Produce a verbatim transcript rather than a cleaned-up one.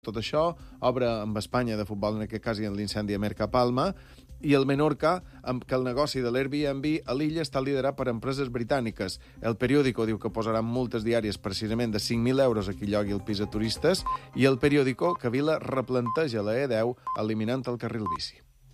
tot això, obre amb Espanya de futbol, en aquest cas, i en l'incendi a Mercapalma, i el Menorca, amb que el negoci de l'Airbnb a l'illa està liderat per empreses britàniques. El periòdico diu que posaran multes diàries precisament de cinc mil euros a qui llogui el pis a turistes, i el periòdico que Vila replanteja la E deu eliminant el carril bici.